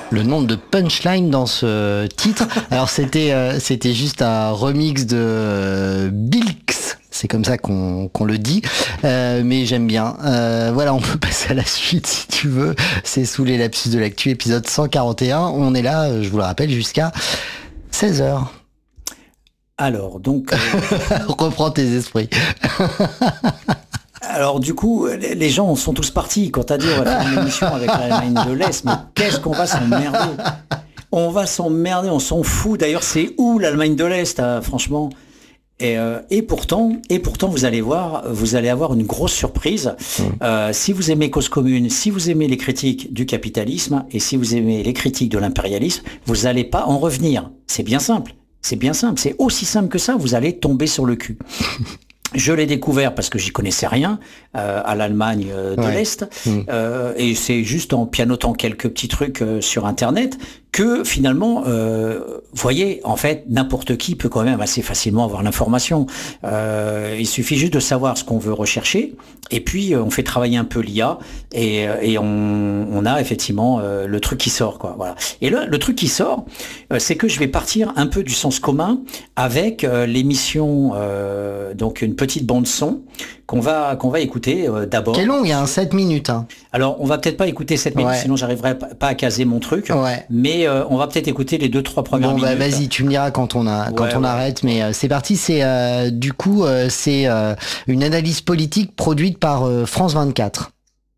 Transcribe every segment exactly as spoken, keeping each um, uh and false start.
le nombre de punchlines dans ce titre. Alors c'était euh, c'était juste un remix de euh, Bilks. C'est comme ça qu'on, qu'on le dit, euh, mais j'aime bien. Euh, voilà, on peut passer à la suite si tu veux. C'est sous les lapsus de l'actu, épisode cent quarante et un. On est là, je vous le rappelle, jusqu'à seize heures. Alors, donc... Euh... Reprends tes esprits. Alors du coup, les gens sont tous partis. Quand t'as dit on va faire une émission avec l'Allemagne de l'Est, mais qu'est-ce qu'on va s'emmerder ? On va s'emmerder, on s'en fout. D'ailleurs, c'est où l'Allemagne de l'Est, hein, franchement ? Et, euh, et pourtant, et pourtant, vous allez voir, vous allez avoir une grosse surprise. Mmh. Euh, si vous aimez Cause Commune, si vous aimez les critiques du capitalisme et si vous aimez les critiques de l'impérialisme, vous n'allez pas en revenir. C'est bien simple. C'est bien simple. C'est aussi simple que ça. Vous allez tomber sur le cul. Je l'ai découvert parce que j'y connaissais rien euh, à l'Allemagne euh, de ouais. l'Est mmh. euh, et c'est juste en pianotant quelques petits trucs euh, sur Internet que finalement, euh, vous voyez, en fait, n'importe qui peut quand même assez facilement avoir l'information. Euh, il suffit juste de savoir ce qu'on veut rechercher et puis euh, on fait travailler un peu l'I A et, et on, on a effectivement euh, le truc qui sort, quoi. Voilà. Et là, le truc qui sort, euh, c'est que je vais partir un peu du sens commun avec euh, l'émission, euh, donc une petite bande son qu'on va qu'on va écouter euh, d'abord. Quel long, il y a un sept minutes. Hein. Alors, on va peut-être pas écouter sept minutes, ouais. sinon j'arriverai pas à caser mon truc. Ouais. Mais euh, on va peut-être écouter les deux trois premières bon, minutes. Bon bah vas-y, tu me diras quand on a quand ouais, on ouais. arrête. Mais euh, c'est parti. C'est euh, du coup euh, c'est euh, une analyse politique produite par euh, France vingt-quatre.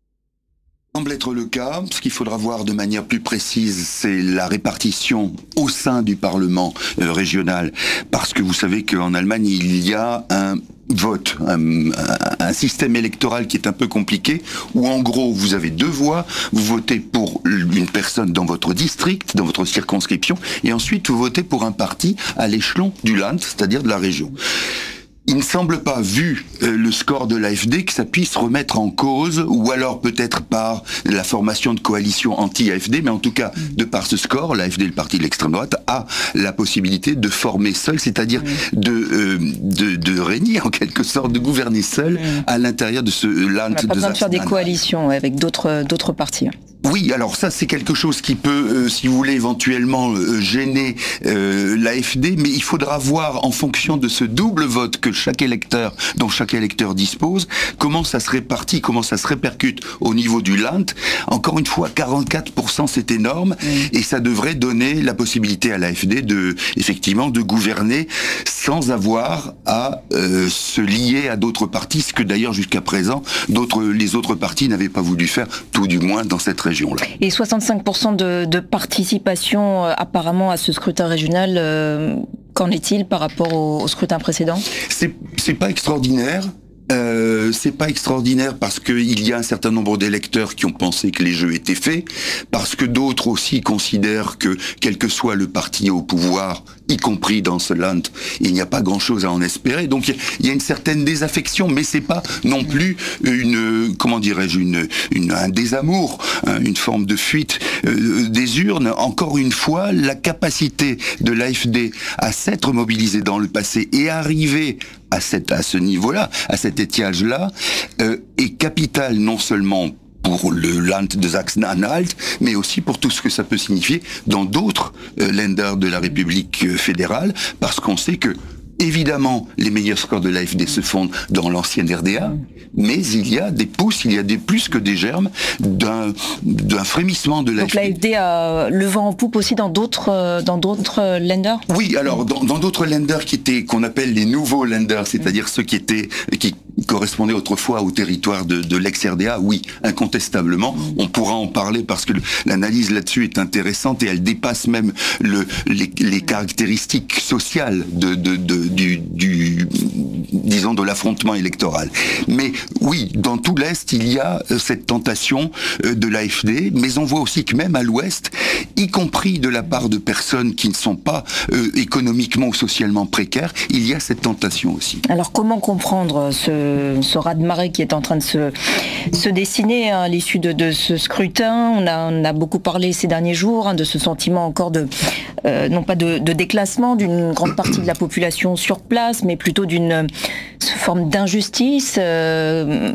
Semble être le cas. Ce qu'il faudra voir de manière plus précise, c'est la répartition au sein du Parlement euh, régional, parce que vous savez qu'en Allemagne il y a un vote, un, un système électoral qui est un peu compliqué, où en gros vous avez deux voix, vous votez pour une personne dans votre district, dans votre circonscription, et ensuite vous votez pour un parti à l'échelon du Land, c'est-à-dire de la région. Il ne semble pas, vu euh, le score de l'A F D, que ça puisse remettre en cause, ou alors peut-être par la formation de coalition anti-A F D, mais en tout cas, de par ce score, l'A F D, le parti de l'extrême droite, a la possibilité de former seul, c'est-à-dire mmh. de, euh, de de régner en quelque sorte, de gouverner seul mmh. à l'intérieur de ce land. On n'a pas besoin de faire des coalitions ouais, avec d'autres d'autres partis. Oui, alors ça c'est quelque chose qui peut, euh, si vous voulez, éventuellement euh, gêner euh, l'A F D, mais il faudra voir en fonction de ce double vote que chaque électeur, dont chaque électeur dispose, comment ça se répartit, comment ça se répercute au niveau du Land. Encore une fois, quarante-quatre pour cent c'est énorme, mmh. et ça devrait donner la possibilité à l'A F D de, effectivement, de gouverner sans avoir à euh, se lier à d'autres partis, ce que d'ailleurs jusqu'à présent, d'autres, les autres partis n'avaient pas voulu faire, tout du moins dans cette région. Et soixante-cinq pour cent de, de participation euh, apparemment à ce scrutin régional, euh, qu'en est-il par rapport au, au scrutin précédent ? C'est, c'est pas extraordinaire. Euh, c'est pas extraordinaire parce qu'il y a un certain nombre d'électeurs qui ont pensé que les jeux étaient faits, parce que d'autres aussi considèrent que, quel que soit le parti au pouvoir, y compris dans ce land, il n'y a pas grand-chose à en espérer. Donc il y a une certaine désaffection, mais c'est pas non plus une, comment dirais-je, une, une un désamour, hein, une forme de fuite euh, des urnes. Encore une fois, la capacité de l'A F D à s'être mobilisée dans le passé et arriver à, cette, à ce niveau-là, à cet étiage-là, euh, est capitale non seulement pour le Land de Sachsen-Anhalt, mais aussi pour tout ce que ça peut signifier dans d'autres euh, Länder de la République euh, fédérale, parce qu'on sait que évidemment, les meilleurs scores de l'A F D se font dans l'ancienne R D A, mais il y a des pousses, il y a des plus que des germes d'un, d'un frémissement de l'A F D. Donc l'A F D a le vent en poupe aussi dans d'autres, dans d'autres Länder ? Oui, alors dans, dans d'autres Länder qui étaient, qu'on appelle les nouveaux Länder, c'est-à-dire ceux qui étaient, qui correspondaient autrefois au territoire de, de l'ex-R D A, oui, incontestablement, on pourra en parler parce que l'analyse là-dessus est intéressante et elle dépasse même le, les, les caractéristiques sociales de, de, de Du, du, disons, de l'affrontement électoral. Mais oui, dans tout l'Est, il y a cette tentation de l'A F D, mais on voit aussi que même à l'Ouest, y compris de la part de personnes qui ne sont pas euh, économiquement ou socialement précaires, il y a cette tentation aussi. Alors comment comprendre ce, ce raz-de-marée qui est en train de se, se dessiner hein, à l'issue de, de ce scrutin ? On a, on a beaucoup parlé ces derniers jours hein, de ce sentiment encore de, euh, non pas de, de déclassement d'une grande partie de la population sur place, mais plutôt d'une forme d'injustice. Euh,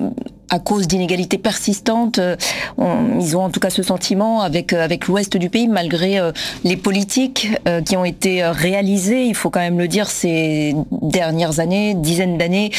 à cause d'inégalités persistantes. On, ils ont en tout cas ce sentiment avec avec l'ouest du pays, malgré euh, les politiques euh, qui ont été réalisées, il faut quand même le dire, ces dernières années, dizaines d'années,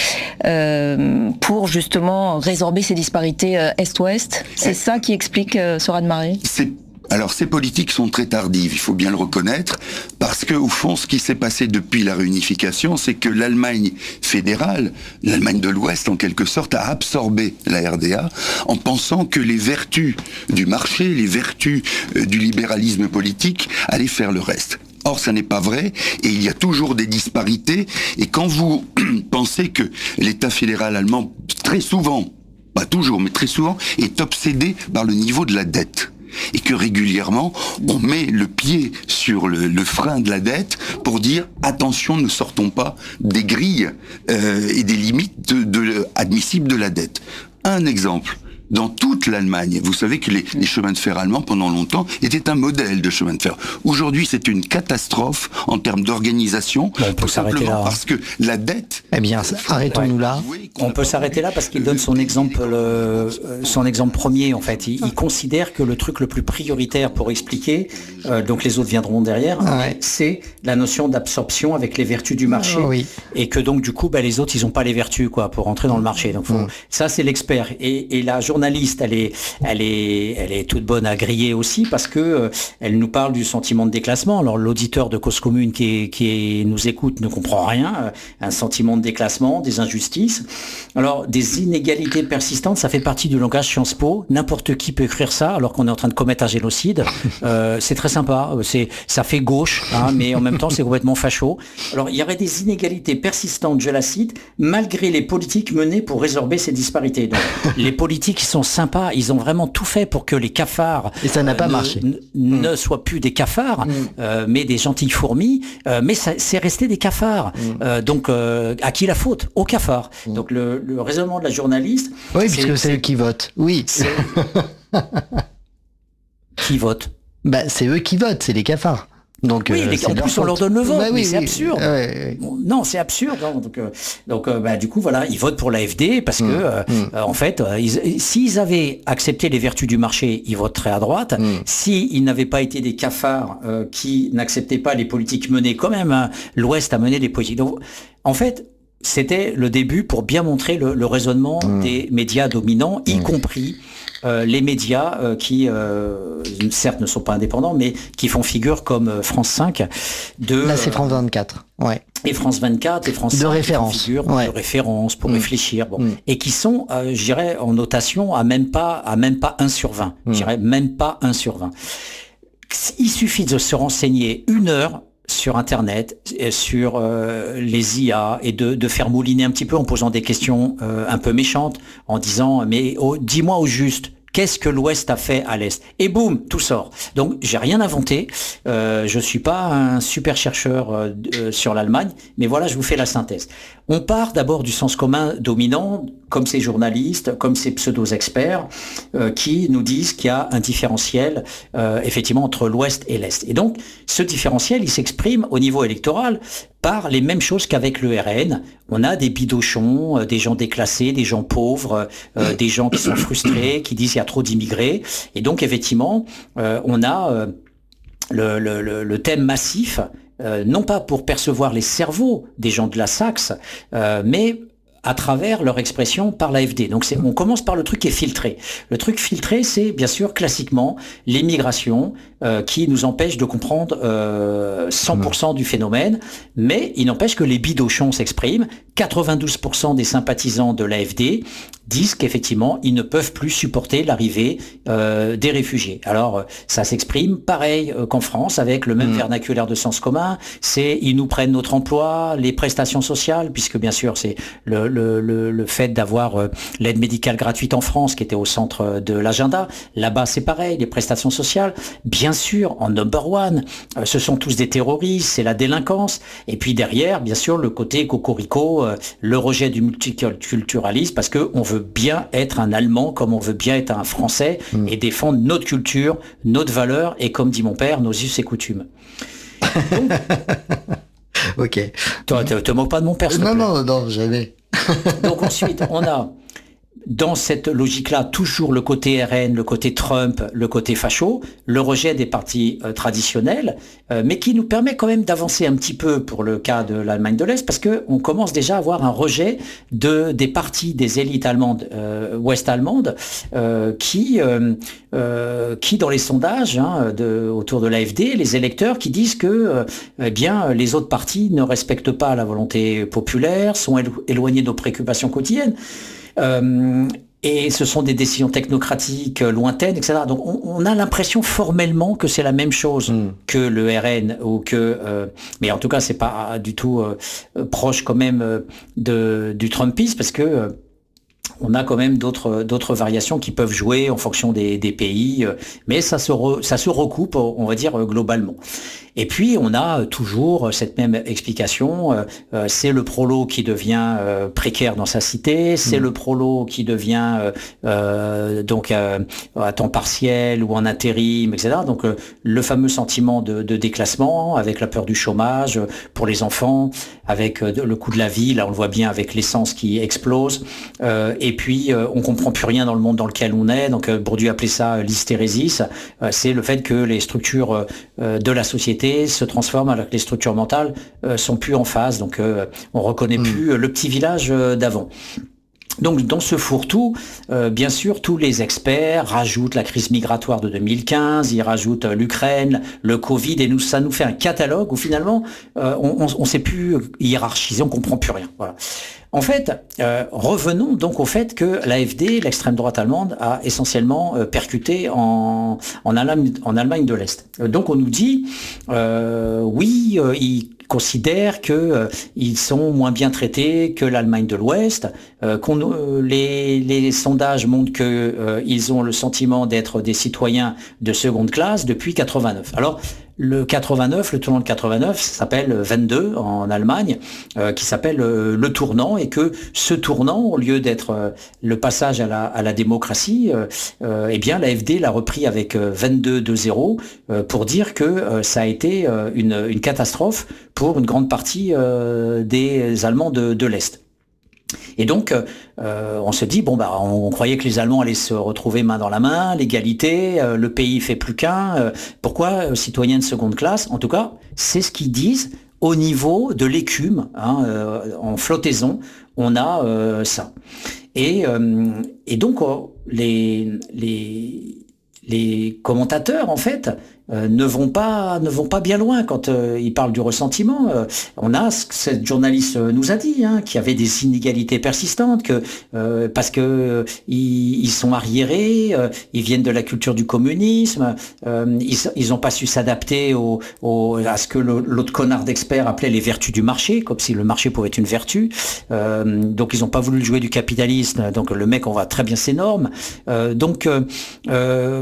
euh, pour justement résorber ces disparités euh, est-ouest. C'est ça qui explique euh, ce raz-de-marée. C'est Alors ces politiques sont très tardives, il faut bien le reconnaître, parce que au fond, ce qui s'est passé depuis la réunification, c'est que l'Allemagne fédérale, l'Allemagne de l'Ouest en quelque sorte, a absorbé la R D A en pensant que les vertus du marché, les vertus euh, du libéralisme politique allaient faire le reste. Or, ça n'est pas vrai, et il y a toujours des disparités, et quand vous pensez que l'État fédéral allemand, très souvent, pas toujours, mais très souvent, est obsédé par le niveau de la dette, et que régulièrement, on met le pied sur le, le frein de la dette pour dire « attention, ne sortons pas des grilles euh, et des limites de, de, admissibles de la dette ». Un exemple. Dans toute l'Allemagne, vous savez que les, les chemins de fer allemands, pendant longtemps, étaient un modèle de chemin de fer. Aujourd'hui, c'est une catastrophe en termes d'organisation, bon, on peut s'arrêter là, parce que la dette... Eh bien, arrêtons-nous ouais. là. On peut s'arrêter là parce qu'il donne son exemple, euh, son exemple premier, en fait. Il, il considère que le truc le plus prioritaire pour expliquer, euh, donc les autres viendront derrière, ouais. c'est la notion d'absorption avec les vertus du marché. Oui. Et que donc, du coup, bah, les autres, ils n'ont pas les vertus, quoi, pour entrer dans le marché. Donc, faut, mmh. ça, c'est l'expert. Et, et la journaliste, elle est, elle est, elle est toute bonne à griller aussi parce que euh, elle nous parle du sentiment de déclassement. Alors l'auditeur de Cause Commune qui, est, qui est, nous écoute ne comprend rien. Euh, un sentiment de déclassement, des injustices. Alors des inégalités persistantes, ça fait partie du langage Sciences Po. N'importe qui peut écrire ça alors qu'on est en train de commettre un génocide. Euh, c'est très sympa. C'est, ça fait gauche, hein, mais en même temps c'est complètement facho. Alors il y aurait des inégalités persistantes, je la cite, malgré les politiques menées pour résorber ces disparités. Donc les politiques qui sont sympas. Ils ont vraiment tout fait pour que les cafards et ça n'a pas euh, marché. ne, ne mmh. soient plus des cafards, mmh. euh, mais des gentilles fourmis. Euh, mais ça, c'est resté des cafards. Mmh. Euh, donc, euh, à qui la faute? Aux cafards. Mmh. Donc, le, le raisonnement de la journaliste... Oui, c'est, puisque c'est, c'est eux qui votent. Oui. Qui vote? Bah, c'est eux qui votent, c'est les cafards. Donc, oui, euh, mais en plus on leur donne le vote, bah, oui, mais c'est oui, absurde. Ouais, ouais. Non, c'est absurde. Hein. Donc, euh, donc euh, bah, du coup, voilà, ils votent pour l'A F D parce mmh, que, euh, mmh. euh, en fait, euh, ils, s'ils avaient accepté les vertus du marché, ils voteraient à droite. Mmh. S'ils n'avaient pas été des cafards euh, qui n'acceptaient pas les politiques menées, quand même, hein, l'Ouest a mené des politiques. Donc, en fait, c'était le début pour bien montrer le, le raisonnement mmh. des médias dominants, y mmh. compris Euh, les médias euh, qui, euh, certes, ne sont pas indépendants, mais qui font figure comme euh, France cinq. De, Là, c'est France vingt-quatre. Ouais. Et France vingt-quatre et France cinq. De référence. Qui font figure ouais. de référence pour mmh. réfléchir. Bon. Mmh. Et qui sont, euh, je dirais, en notation à même pas, à même pas un sur vingt. Mmh. Je dirais même pas un sur vingt. Il suffit de se renseigner une heure sur Internet, sur euh, les I A et de, de faire mouliner un petit peu en posant des questions euh, un peu méchantes, en disant mais oh, dis-moi au juste, qu'est-ce que l'Ouest a fait à l'Est? Et boum, tout sort. Donc j'ai rien inventé, euh, je suis pas un super chercheur euh, euh, sur l'Allemagne, mais voilà, je vous fais la synthèse. On part d'abord du sens commun dominant, comme ces journalistes, comme ces pseudo-experts, euh, qui nous disent qu'il y a un différentiel, euh, effectivement, entre l'Ouest et l'Est. Et donc, ce différentiel, il s'exprime au niveau électoral par les mêmes choses qu'avec le R N. On a des bidochons, euh, des gens déclassés, des gens pauvres, euh, des gens qui sont frustrés, qui disent qu'il y a trop d'immigrés. Et donc, effectivement, euh, on a euh, le, le, le thème massif, euh, non pas pour percevoir les cerveaux des gens de la Saxe, euh, mais à travers leur expression par l'A F D. Donc c'est, on commence par le truc qui est filtré. Le truc filtré, c'est bien sûr classiquement l'immigration euh, qui nous empêche de comprendre euh, cent pour cent du phénomène, mais il n'empêche que les bidochons s'expriment. quatre-vingt-douze pour cent des sympathisants de l'A F D disent qu'effectivement, ils ne peuvent plus supporter l'arrivée euh, des réfugiés. Alors, ça s'exprime pareil euh, qu'en France, avec le même mmh. vernaculaire de sens commun. C'est, ils nous prennent notre emploi, les prestations sociales, puisque bien sûr, c'est le, le, le, le fait d'avoir euh, l'aide médicale gratuite en France qui était au centre de l'agenda. Là-bas, c'est pareil, les prestations sociales. Bien sûr, en number one, euh, ce sont tous des terroristes, c'est la délinquance. Et puis derrière, bien sûr, le côté cocorico, euh, le rejet du multiculturalisme, parce que on veut bien être un Allemand comme on veut bien être un Français mmh. et défendre notre culture, notre valeur et, comme dit mon père, nos us et coutumes. Donc, ok. Toi, te, te moques pas de mon père, s'il te Non, plaît. non, non, jamais. Donc ensuite, on a dans cette logique-là, toujours le côté R N, le côté Trump, le côté facho, le rejet des partis euh, traditionnels, euh, mais qui nous permet quand même d'avancer un petit peu pour le cas de l'Allemagne de l'Est, parce qu'on commence déjà à avoir un rejet de, des partis, des élites allemandes, euh, ouest-allemandes, euh, qui, euh, euh, qui dans les sondages hein, de, autour de l'A F D, les électeurs qui disent que euh, eh bien, les autres partis ne respectent pas la volonté populaire, sont élo- éloignés de nos préoccupations quotidiennes. Euh, et ce sont des décisions technocratiques euh, lointaines, et cetera. Donc on, on a l'impression formellement que c'est la même chose mmh. que le R N ou que, euh, mais en tout cas c'est pas du tout euh, proche quand même euh, de, du Trumpisme parce que euh, on a quand même d'autres d'autres variations qui peuvent jouer en fonction des, des pays, euh, mais ça se re, ça se recoupe, on va dire globalement. Et puis on a toujours cette même explication, euh, euh, c'est le prolo qui devient euh, précaire dans sa cité, c'est mmh. le prolo qui devient euh, euh, donc euh, à temps partiel ou en intérim, et cetera. Donc euh, le fameux sentiment de, de déclassement avec la peur du chômage pour les enfants, avec euh, le coût de la vie, là on le voit bien avec l'essence qui explose, euh, et puis euh, on comprend plus rien dans le monde dans lequel on est. Donc euh, Bourdieu appelait ça l'hystérésis, euh, c'est le fait que les structures euh, de la société se transforment alors que les structures mentales euh, sont plus en phase, donc euh, on reconnaît mmh. plus le petit village euh, d'avant. Donc dans ce fourre-tout, euh, bien sûr, tous les experts rajoutent la crise migratoire de deux mille quinze, ils rajoutent euh, l'Ukraine, le Covid, et nous, ça nous fait un catalogue où finalement euh, on ne sait plus hiérarchiser, on comprend plus rien. Voilà. En fait, euh, revenons donc au fait que l'A F D, l'extrême droite allemande, a essentiellement euh, percuté en, en, Allemagne, en Allemagne de l'Est. Euh, donc on nous dit, euh, oui, euh, ils considèrent qu'ils euh, sont moins bien traités que l'Allemagne de l'Ouest, euh, qu'on, euh, les, les sondages montrent qu'ils euh, ont le sentiment d'être des citoyens de seconde classe depuis quatre-vingt-neuf. Alors, le quatre-vingt-neuf, le tournant de quatre-vingt-neuf, ça s'appelle vingt-deux en Allemagne, euh, qui s'appelle euh, le tournant, et que ce tournant, au lieu d'être euh, le passage à la, à la démocratie, euh, euh, eh bien l'A F D l'a repris avec euh, vingt-deux deux zéro euh, pour dire que euh, ça a été euh, une, une catastrophe pour une grande partie euh, des Allemands de, de l'Est. Et donc, euh, on se dit, bon, bah, on, on croyait que les Allemands allaient se retrouver main dans la main, l'égalité, euh, le pays fait plus qu'un. Euh, pourquoi euh, citoyens de seconde classe? En tout cas, c'est ce qu'ils disent au niveau de l'écume, hein, euh, en flottaison, on a euh, ça. Et, euh, et donc, oh, les, les, les commentateurs, en fait, Euh, ne vont pas ne vont pas bien loin quand euh, ils parlent du ressentiment. Euh, on a ce que cette journaliste nous a dit, hein, qu'il y avait des inégalités persistantes, que euh, parce que euh, ils, ils sont arriérés, euh, ils viennent de la culture du communisme, euh, ils ils ont pas su s'adapter au, au à ce que le, l'autre connard d'expert appelait les vertus du marché, comme si le marché pouvait être une vertu. Euh, donc ils ont pas voulu jouer du capitalisme. Donc le mec, on voit très bien ses normes. Euh, donc euh, euh,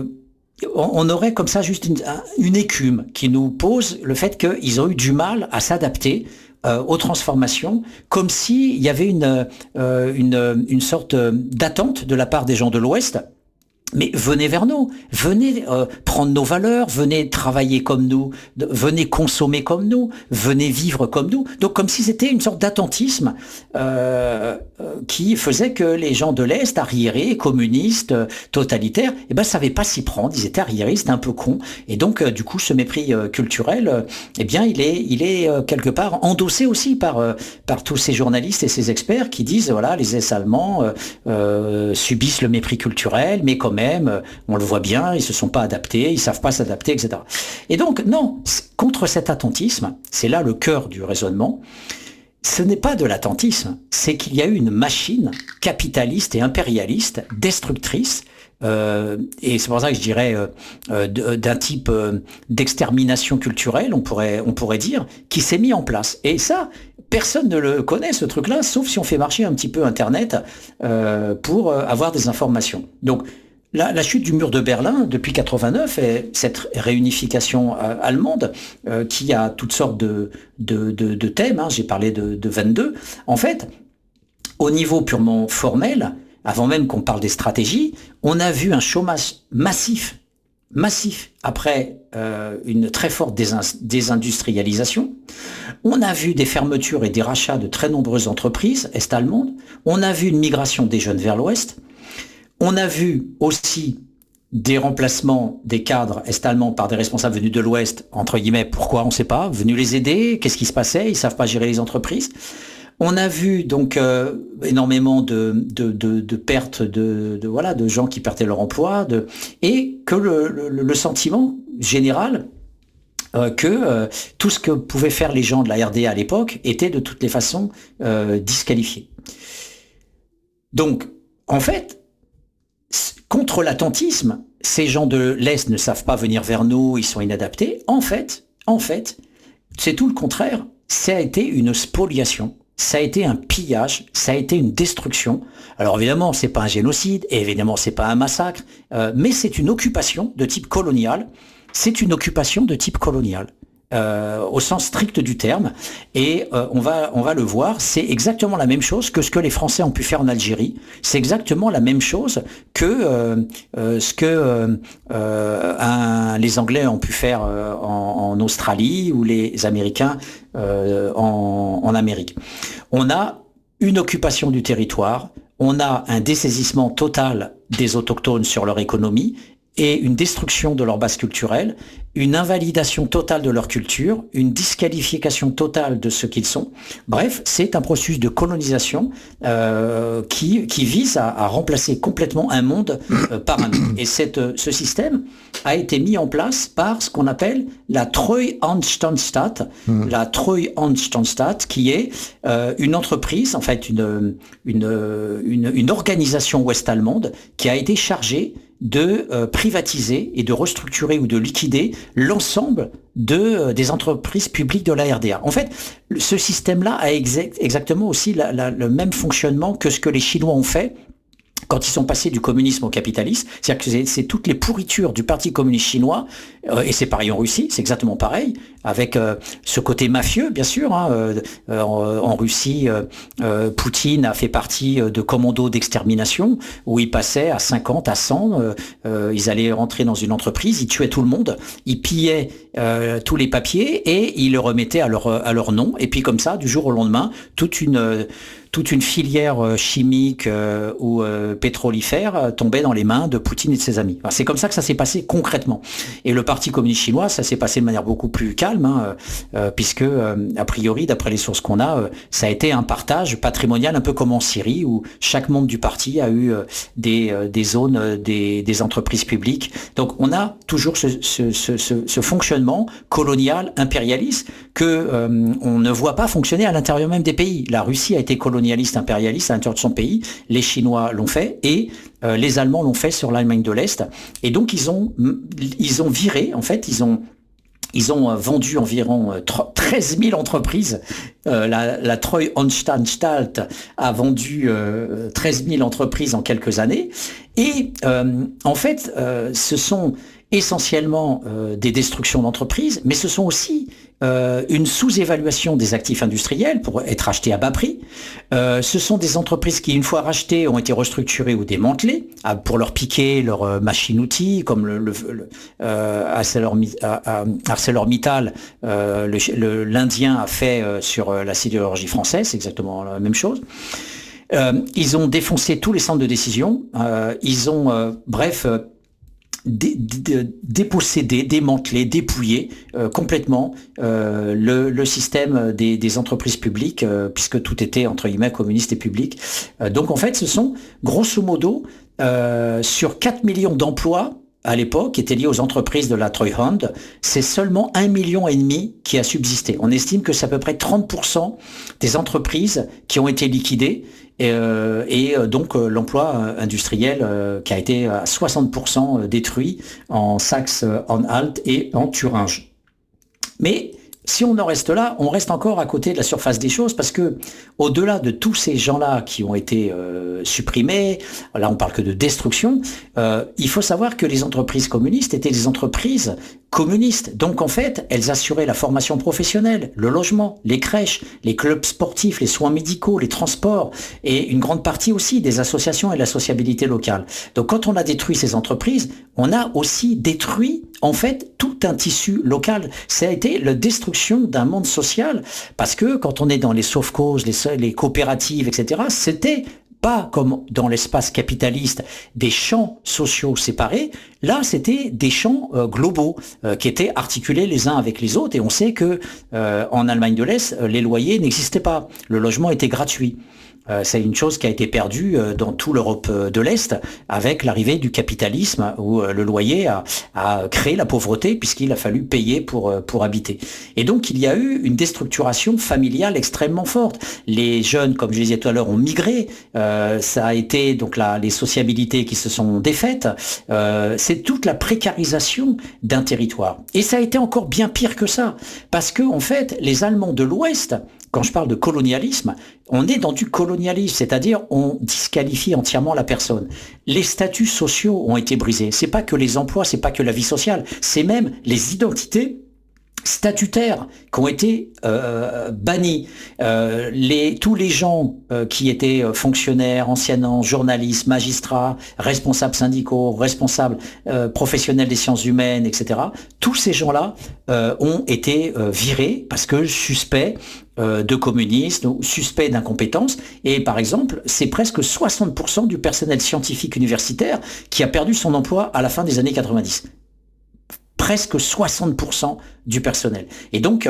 on aurait comme ça juste une, une écume qui nous pose le fait qu'ils ont eu du mal à s'adapter euh, aux transformations, comme s'il y avait une, euh, une, une sorte d'attente de la part des gens de l'Ouest. Mais venez vers nous, venez euh, prendre nos valeurs, venez travailler comme nous, de, venez consommer comme nous, venez vivre comme nous. Donc comme si c'était une sorte d'attentisme euh, euh, qui faisait que les gens de l'Est, arriérés, communistes, euh, totalitaires, eh ben savaient pas s'y prendre, ils étaient arriérés, c'était un peu con. Et donc euh, du coup ce mépris euh, culturel, euh, eh bien il est, il est euh, quelque part endossé aussi par euh, par tous ces journalistes et ces experts qui disent voilà les Est-Allemands euh, euh, subissent le mépris culturel, mais comme même, on le voit bien, ils se sont pas adaptés, ils savent pas s'adapter, et cetera. Et donc, non, contre cet attentisme, c'est là le cœur du raisonnement, ce n'est pas de l'attentisme, c'est qu'il y a eu une machine capitaliste et impérialiste, destructrice, euh, et c'est pour ça que je dirais euh, d'un type euh, d'extermination culturelle, on pourrait, on pourrait dire, qui s'est mis en place. Et ça, personne ne le connaît, ce truc-là, sauf si on fait marcher un petit peu Internet euh, pour euh, avoir des informations. Donc, La, la chute du mur de Berlin depuis quatre-vingt-neuf et cette réunification euh, allemande euh, qui a toutes sortes de, de, de, de thèmes, hein, j'ai parlé de, de vingt-deux, en fait, au niveau purement formel, avant même qu'on parle des stratégies, on a vu un chômage massif, massif, après euh, une très forte désin- désindustrialisation. On a vu des fermetures et des rachats de très nombreuses entreprises est-allemandes. On a vu une migration des jeunes vers l'Ouest. On a vu aussi des remplacements des cadres est-allemands par des responsables venus de l'Ouest, entre guillemets, pourquoi, on ne sait pas, venus les aider, qu'est-ce qui se passait, ils ne savent pas gérer les entreprises. On a vu donc euh, énormément de, de, de, de pertes de, de, voilà, de gens qui perdaient leur emploi, de, et que le, le, le sentiment général euh, que euh, tout ce que pouvaient faire les gens de la R D A à l'époque était de toutes les façons euh, disqualifié. Donc, en fait, contre l'attentisme, ces gens de l'Est ne savent pas venir vers nous, ils sont inadaptés. En fait, en fait, c'est tout le contraire. Ça a été une spoliation, ça a été un pillage, ça a été une destruction. Alors évidemment, c'est pas un génocide, et évidemment, c'est pas un massacre, euh, mais c'est une occupation de type colonial. C'est une occupation de type colonial. Euh, au sens strict du terme, et euh, on va on va le voir, c'est exactement la même chose que ce que les Français ont pu faire en Algérie, c'est exactement la même chose que euh, euh, ce que euh, euh, un, les Anglais ont pu faire euh, en, en Australie ou les Américains euh, en, en Amérique. On a une occupation du territoire, on a un dessaisissement total des autochtones sur leur économie et une destruction de leur base culturelle, une invalidation totale de leur culture, une disqualification totale de ce qu'ils sont. Bref, c'est un processus de colonisation euh, qui, qui vise à, à remplacer complètement un monde euh, par un autre. Et cette, ce système a été mis en place par ce qu'on appelle la Treuhandstaat, mmh. la Treuhandstaat, qui est euh, une entreprise, en fait une, une, une, une organisation ouest-allemande qui a été chargée de euh, privatiser et de restructurer ou de liquider l'ensemble de, euh, des entreprises publiques de la R D A. En fait, ce système-là a exact, exactement aussi la, la, le même fonctionnement que ce que les Chinois ont fait quand ils sont passés du communisme au capitalisme. C'est-à-dire que c'est, c'est toutes les pourritures du Parti communiste chinois, euh, et c'est pareil en Russie, c'est exactement pareil, avec euh, ce côté mafieux, bien sûr. Hein, euh, en, en Russie, euh, euh, Poutine a fait partie de commandos d'extermination, où ils passaient à cinquante, à cent, euh, euh, ils allaient rentrer dans une entreprise, ils tuaient tout le monde, ils pillaient euh, tous les papiers, et ils le remettaient à leur, à leur nom, et puis comme ça, du jour au lendemain, toute une... Euh, toute une filière chimique euh, ou euh, pétrolifère euh, tombait dans les mains de Poutine et de ses amis. Enfin, c'est comme ça que ça s'est passé concrètement. Et le Parti communiste chinois, ça s'est passé de manière beaucoup plus calme, hein, euh, puisque, euh, a priori, d'après les sources qu'on a, euh, ça a été un partage patrimonial un peu comme en Syrie, où chaque membre du parti a eu euh, des, euh, des zones, euh, des, des entreprises publiques. Donc on a toujours ce, ce, ce, ce, ce fonctionnement colonial, impérialiste, que euh, on ne voit pas fonctionner à l'intérieur même des pays. La Russie a été colonialiste, impérialiste à l'intérieur de son pays, les Chinois l'ont fait, et euh, les Allemands l'ont fait sur l'Allemagne de l'Est. Et donc ils ont, ils ont viré, en fait, ils ont Ils ont vendu environ treize mille entreprises. Euh, la, la Treuhandanstalt a vendu euh, treize mille entreprises en quelques années. Et euh, en fait, euh, ce sont essentiellement euh, des destructions d'entreprises, mais ce sont aussi euh, une sous-évaluation des actifs industriels pour être achetés à bas prix. Euh, ce sont des entreprises qui, une fois rachetées, ont été restructurées ou démantelées à, pour leur piquer leurs euh, machines-outils, comme le, le, le euh, ArcelorMittal, euh, le, le, l'Indien a fait euh, sur euh, la sidérurgie française, c'est exactement la même chose. Euh, ils ont défoncé tous les centres de décision. Euh, ils ont, euh, bref, euh, dé, dé, dépossédé, démantelé, dépouillé euh, complètement euh, le, le système des, des entreprises publiques, euh, puisque tout était entre guillemets communiste et public. Euh, donc en fait, ce sont grosso modo euh, sur quatre millions d'emplois à l'époque, qui étaient liés aux entreprises de la Treuhand, c'est seulement un million et demi qui a subsisté. On estime que c'est à peu près trente pour cent des entreprises qui ont été liquidées, et, euh, et donc euh, l'emploi industriel euh, qui a été à soixante pour cent détruit en Saxe-Anhalt et en Thuringe. Mais si on en reste là, on reste encore à côté de la surface des choses, parce que au-delà de tous ces gens-là qui ont été euh, supprimés, là on parle que de destruction, euh, il faut savoir que les entreprises communistes étaient des entreprises communistes. Donc en fait, elles assuraient la formation professionnelle, le logement, les crèches, les clubs sportifs, les soins médicaux, les transports, et une grande partie aussi des associations et la sociabilité locale. Donc quand on a détruit ces entreprises, on a aussi détruit en fait tout un tissu local. Ça a été la destruction d'un monde social, parce que quand on est dans les sauve-causes, les, les coopératives, et cetera, c'était pas comme dans l'espace capitaliste des champs sociaux séparés. Là, c'était des champs euh, globaux euh, qui étaient articulés les uns avec les autres. Et on sait que euh, en Allemagne de l'Est, les loyers n'existaient pas. Le logement était gratuit. Euh, c'est une chose qui a été perdue euh, dans toute l'Europe de l'Est avec l'arrivée du capitalisme où euh, le loyer a, a créé la pauvreté puisqu'il a fallu payer pour, euh, pour habiter. Et donc il y a eu une déstructuration familiale extrêmement forte. Les jeunes, comme je disais tout à l'heure, ont migré. Euh, ça a été donc la, les sociabilités qui se sont défaites. Euh, c'est toute la précarisation d'un territoire. Et ça a été encore bien pire que ça parce que en fait les Allemands de l'Ouest, quand je parle de colonialisme, on est dans du colonialisme, c'est-à-dire on disqualifie entièrement la personne. Les statuts sociaux ont été brisés. C'est pas que les emplois, c'est pas que la vie sociale, c'est même les identités statutaires qui ont été euh, bannis. Euh, les, tous les gens euh, qui étaient fonctionnaires, enseignants, journalistes, magistrats, responsables syndicaux, responsables euh, professionnels des sciences humaines, et cetera, tous ces gens-là euh, ont été euh, virés parce que suspects euh, de communisme ou suspects d'incompétence. Et par exemple, c'est presque soixante pour cent du personnel scientifique universitaire qui a perdu son emploi à la fin des années quatre-vingt-dix. Presque soixante pour cent du personnel. Et donc,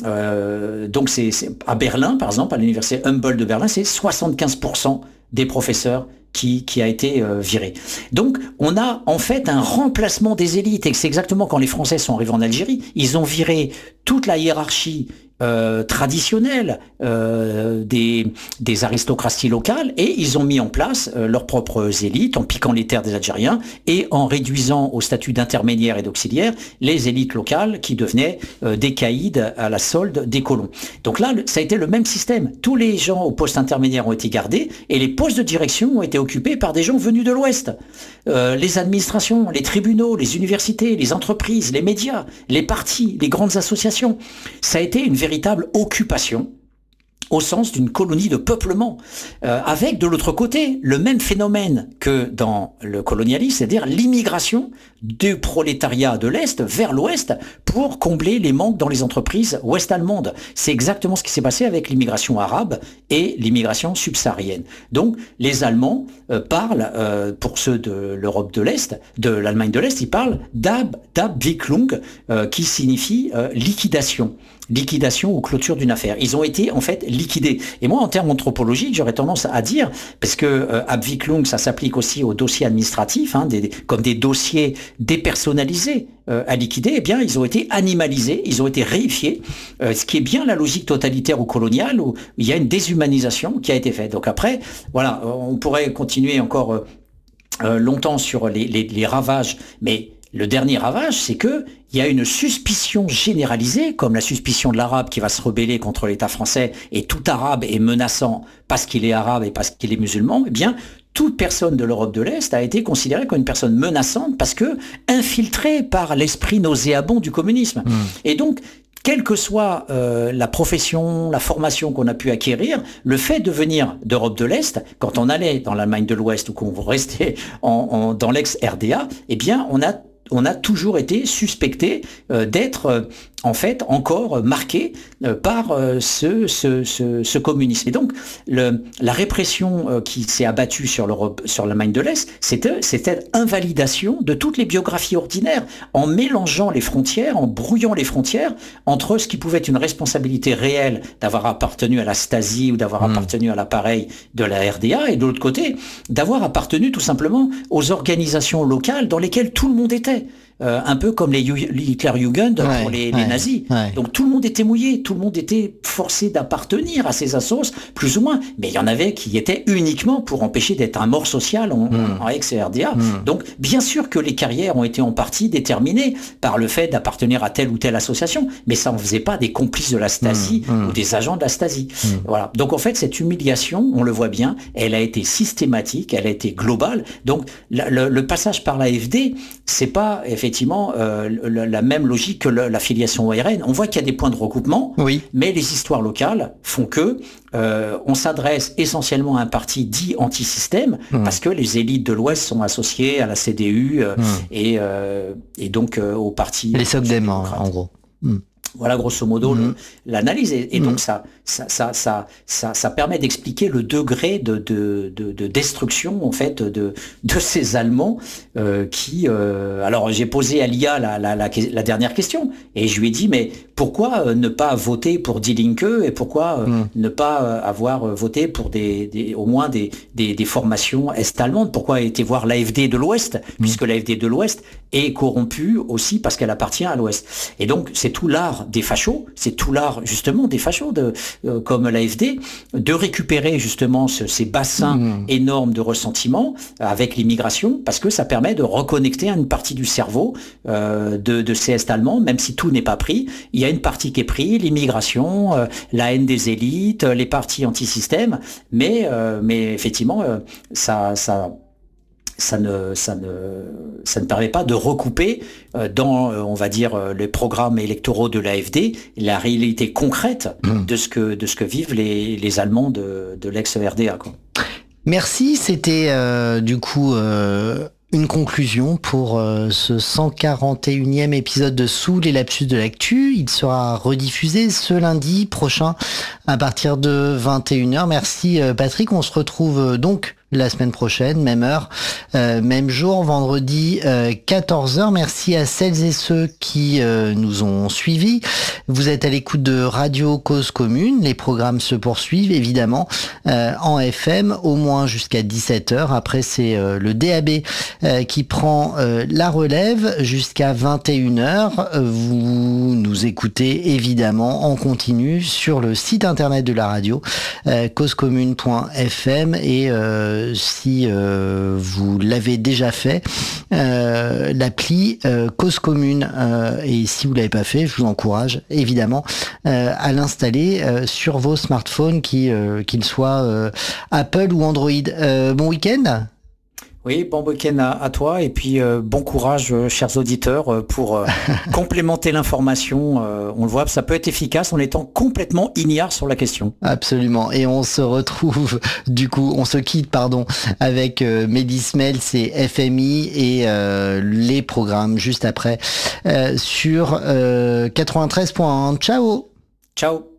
euh, donc c'est, c'est à Berlin, par exemple, à l'université Humboldt de Berlin, c'est soixante-quinze pour cent des professeurs qui, qui a été euh, viré. Donc, on a en fait un remplacement des élites. Et c'est exactement quand les Français sont arrivés en Algérie, ils ont viré toute la hiérarchie Euh, traditionnelle euh, des, des aristocraties locales et ils ont mis en place euh, leurs propres élites en piquant les terres des Algériens et en réduisant au statut d'intermédiaire et d'auxiliaire les élites locales qui devenaient euh, des caïds à la solde des colons. Donc là, ça a été le même système. Tous les gens au poste intermédiaire ont été gardés et les postes de direction ont été occupés par des gens venus de l'Ouest. Euh, les administrations, les tribunaux, les universités, les entreprises, les médias, les partis, les grandes associations. Ça a été une véritable occupation au sens d'une colonie de peuplement, euh, avec de l'autre côté le même phénomène que dans le colonialisme, c'est-à-dire l'immigration du prolétariat de l'Est vers l'Ouest pour combler les manques dans les entreprises ouest-allemandes. C'est exactement ce qui s'est passé avec l'immigration arabe et l'immigration subsaharienne. Donc les Allemands euh, parlent, euh, pour ceux de l'Europe de l'Est, de l'Allemagne de l'Est, ils parlent d'Ab, d'Abwicklung, euh, qui signifie euh, liquidation. Liquidation ou clôture d'une affaire. Ils ont été en fait liquidés. Et moi, en termes anthropologiques, j'aurais tendance à dire, parce que euh, Abwicklung, ça s'applique aussi aux dossiers administratifs, hein, des, des, comme des dossiers dépersonnalisés euh, à liquider, eh bien, ils ont été animalisés, ils ont été réifiés, euh, ce qui est bien la logique totalitaire ou coloniale, où il y a une déshumanisation qui a été faite. Donc après, voilà, on pourrait continuer encore euh, euh, longtemps sur les, les, les ravages, mais le dernier ravage, c'est que il y a une suspicion généralisée, comme la suspicion de l'arabe qui va se rebeller contre l'État français, et tout arabe est menaçant parce qu'il est arabe et parce qu'il est musulman, eh bien, toute personne de l'Europe de l'Est a été considérée comme une personne menaçante parce que infiltrée par l'esprit nauséabond du communisme. Mmh. Et donc, quelle que soit euh, la profession, la formation qu'on a pu acquérir, le fait de venir d'Europe de l'Est, quand on allait dans l'Allemagne de l'Ouest ou qu'on restait en, en, dans l'ex-R D A, eh bien, on a on a toujours été suspecté euh, d'être euh, en fait encore marqué euh, par euh, ce, ce, ce, ce communisme. Et donc le, la répression euh, qui s'est abattue sur l'Europe, sur l'Allemagne de l'Est, c'était cette invalidation de toutes les biographies ordinaires, en mélangeant les frontières, en brouillant les frontières entre ce qui pouvait être une responsabilité réelle d'avoir appartenu à la Stasi ou d'avoir mmh. appartenu à l'appareil de la R D A, et de l'autre côté, d'avoir appartenu tout simplement aux organisations locales dans lesquelles tout le monde était. Euh, un peu comme les, les Hitlerjugend ouais, pour les, ouais, les nazis. Ouais. Donc tout le monde était mouillé, tout le monde était forcé d'appartenir à ces assos, plus ou moins. Mais il y en avait qui étaient uniquement pour empêcher d'être un mort social en, mmh. en ex-R D A. Mmh. Donc bien sûr que les carrières ont été en partie déterminées par le fait d'appartenir à telle ou telle association, mais ça ne faisait pas des complices de la Stasi mmh. ou des agents de la Stasi. Mmh. Voilà. Donc en fait, cette humiliation, on le voit bien, elle a été systématique, elle a été globale. Donc la, le, le passage par l'A F D, c'est pas effectivement euh, la, la même logique que le, la filiation O R N. On voit qu'il y a des points de recoupement, oui. mais les histoires locales font que euh, on s'adresse essentiellement à un parti dit anti-système, mmh. parce que les élites de l'Ouest sont associées à la C D U euh, mmh. et, euh, et donc euh, au parti... Les SOCDEM, en, en gros. Mmh. Voilà grosso modo Mmh. le, l'analyse et, et Mmh. donc ça ça ça ça ça, ça permet d'expliquer le degré de, de, de, de destruction en fait de, de ces Allemands euh, qui euh, alors j'ai posé à l'I A la, la, la, la dernière question et je lui ai dit mais pourquoi euh, ne pas voter pour Die Linke et pourquoi euh, mmh. ne pas euh, avoir euh, voté pour des, des au moins des, des, des formations est-allemandes, pourquoi été voir l'A F D de l'Ouest mmh. puisque l'A F D de l'Ouest est corrompue aussi parce qu'elle appartient à l'Ouest et donc c'est tout l'art des fachos, c'est tout l'art justement des fachos de, euh, comme l'A F D, de récupérer justement ce, ces bassins mmh. énormes de ressentiment euh, avec l'immigration, parce que ça permet de reconnecter une partie du cerveau euh, de, de ces Est-Allemands, même si tout n'est pas pris, il y a une partie qui est prise, l'immigration, euh, la haine des élites, les partis anti-système, mais, euh, mais effectivement, euh, ça... ça Ça ne, ça, ne, ça ne permet pas de recouper euh, dans, euh, on va dire, euh, les programmes électoraux de l'A F D, la réalité concrète mmh. de, ce que, de ce que vivent les, les Allemands de, de l'ex-R D A. Quoi. Merci, c'était euh, du coup euh, une conclusion pour euh, ce cent quarante et unième épisode de Sous les lapsus de l'actu. Il sera rediffusé ce lundi prochain à partir de vingt et une heures. Merci euh, Patrick, on se retrouve euh, donc la semaine prochaine, même heure, euh, même jour, vendredi euh, quatorze heures. Merci à celles et ceux qui euh, nous ont suivis. Vous êtes à l'écoute de Radio Cause Commune. Les programmes se poursuivent évidemment euh, en F M au moins jusqu'à dix-sept heures. Après, c'est euh, le D A B euh, qui prend euh, la relève jusqu'à vingt et une heures. Vous nous écoutez évidemment en continu sur le site internet de la radio, euh, causecommune point f m et euh, si euh, vous l'avez déjà fait, euh, l'appli euh, Cause Commune. Euh, et si vous l'avez pas fait, je vous encourage évidemment euh, à l'installer euh, sur vos smartphones, qui, euh, qu'ils soient euh, Apple ou Android. Euh, bon week-end. Oui, bon week-end à, à toi et puis euh, bon courage, euh, chers auditeurs, euh, pour euh, complémenter l'information. Euh, on le voit, ça peut être efficace en étant complètement ignare sur la question. Absolument. Et on se retrouve, du coup, on se quitte, pardon, avec euh, Mehdi Ismail, c'est F M I et euh, les programmes juste après euh, sur euh, quatre-vingt-treize point un. Ciao. Ciao.